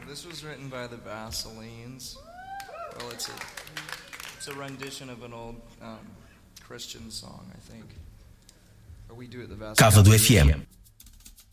This was written by the Vaselines. Well, it's a rendition of an old Christian song, I think. Or we do it the Vaselines. Cava do FM.